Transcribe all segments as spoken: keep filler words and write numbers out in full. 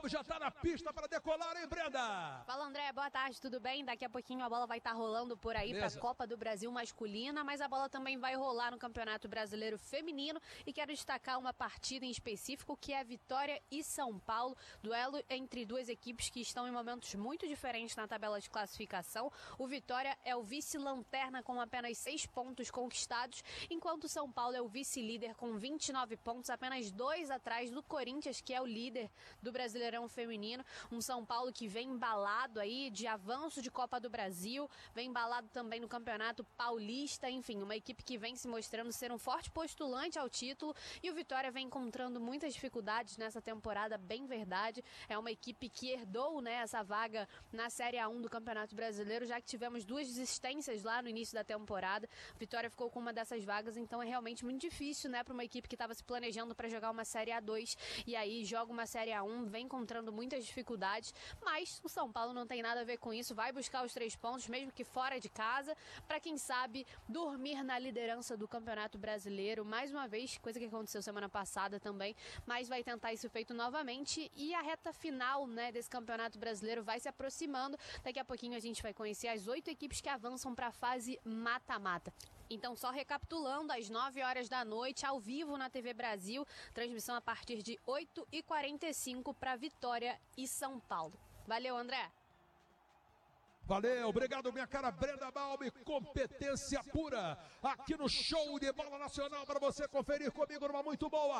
Balbi já tá na pista para decolar, hein, Brenda? Fala, André, boa tarde, tudo bem? Daqui a pouquinho a bola vai estar rolando por aí para a Copa do Brasil masculina, mas a bola também vai rolar no Campeonato Brasileiro feminino e quero destacar uma partida em específico que é Vitória e São Paulo, duelo entre duas equipes que estão em momentos muito diferentes na tabela de classificação. O Vitória é o vice-lanterna com apenas seis pontos conquistados, enquanto o São Paulo é o vice-líder com vinte e nove pontos, apenas dois atrás do Corinthians, que é o líder do Brasileirão feminino. Um São Paulo que vem embalado aí de avanço de Copa do Brasil, vem embalado também no Campeonato Paulista, enfim, uma equipe que vem se mostrando ser um forte postulante ao título, e o Vitória vem encontrando muitas dificuldades nessa temporada, bem verdade. É uma equipe que herdou, né, essa vaga na Série A um do Campeonato Brasileiro, já que tivemos duas desistências lá no início da temporada. A Vitória ficou com uma dessas vagas, então é realmente muito difícil, né, para uma equipe que estava se planejando para jogar uma Série A dois e aí joga uma Série A um, vem encontrando muitas dificuldades, mas o São Paulo não tem nada a ver com isso, vai buscar os três pontos, mesmo que fora de casa, para quem sabe dormir na liderança do Campeonato Brasileiro, mais uma vez, coisa que aconteceu semana passada também, mas vai tentar isso feito novamente, e a reta final, né, desse Campeonato Brasileiro vai se aproximando. Daqui a pouquinho a gente vai conhecer as oito equipes que avançam para a fase mata-mata. Então, só recapitulando, às nove horas da noite, ao vivo na T V Brasil, transmissão a partir de oito e quarenta e cinco para Vitória e São Paulo. Valeu, André! Valeu, obrigado minha cara Brenda Balbi, competência pura aqui no show de bola nacional para você conferir comigo numa muito boa.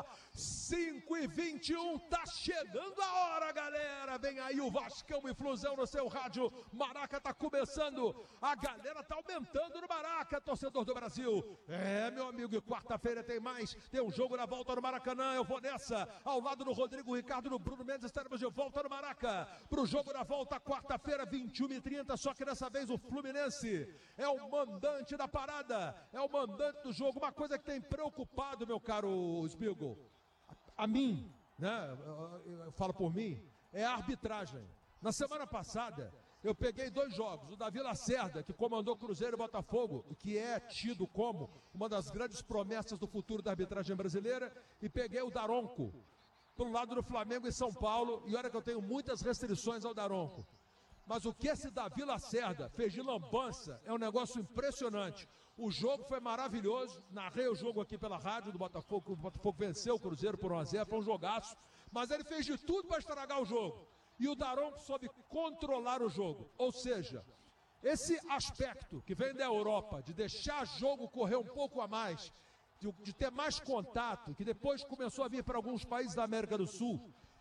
Cinco e vinte e um, tá chegando a hora, galera, vem aí o Vascão e Flusão no seu rádio. Maraca tá começando, a galera tá aumentando no Maraca, torcedor do Brasil. É, meu amigo, e quarta-feira tem mais, tem um jogo na volta no Maracanã, eu vou nessa, ao lado do Rodrigo Ricardo, no Bruno Mendes, estaremos de volta no Maraca, pro jogo na volta, quarta-feira, vinte e uma e trinta, só que dessa vez o Fluminense é o mandante da parada, é o mandante do jogo. Uma coisa que tem preocupado, meu caro Spiegel, a, a mim, né, eu, eu falo por mim, é a arbitragem. Na semana passada, eu peguei dois jogos, o Davi Lacerda, que comandou Cruzeiro e Botafogo, que é tido como uma das grandes promessas do futuro da arbitragem brasileira, e peguei o Daronco, pelo lado do Flamengo e São Paulo, e olha que eu tenho muitas restrições ao Daronco. Mas o que esse Davi Lacerda fez de lambança é um negócio impressionante. O jogo foi maravilhoso, narrei o jogo aqui pela rádio do Botafogo, o Botafogo venceu o Cruzeiro por um a zero, foi um jogaço, mas ele fez de tudo para estragar o jogo. E o Daronco soube controlar o jogo, ou seja, esse aspecto que vem da Europa, de deixar o jogo correr um pouco a mais, de, de ter mais contato, que depois começou a vir para alguns países da América do Sul,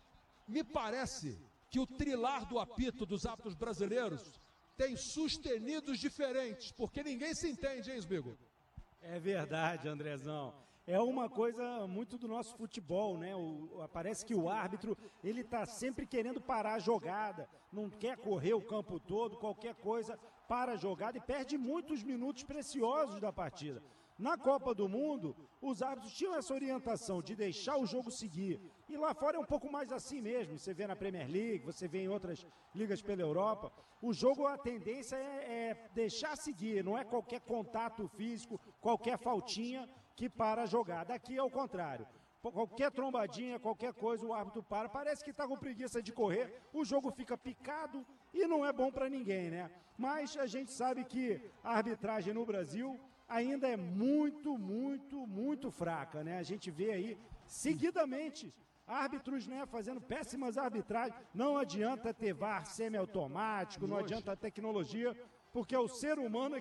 me parece que o trilar do apito dos árbitros brasileiros tem sustenidos diferentes, porque ninguém se entende, hein, Sbigo? É verdade, Andrezão. É uma coisa muito do nosso futebol, né? O, parece que o árbitro, ele tá sempre querendo parar a jogada, não quer correr o campo todo, qualquer coisa, para a jogada e perde muitos minutos preciosos da partida. Na Copa do Mundo, os árbitros tinham essa orientação de deixar o jogo seguir. E lá fora é um pouco mais assim mesmo. Você vê na Premier League, você vê em outras ligas pela Europa. O jogo, a tendência é, é deixar seguir, não é qualquer contato físico, qualquer faltinha que para a jogada. Aqui é o contrário. Qualquer trombadinha, qualquer coisa, o árbitro para. Parece que está com preguiça de correr, o jogo fica picado e não é bom para ninguém, né? Mas a gente sabe que a arbitragem no Brasil ainda é muito, muito, muito fraca, né? A gente vê aí, seguidamente, árbitros, né, fazendo péssimas arbitragens. Não adianta ter V A R semiautomático, não adianta a tecnologia, porque é o ser humano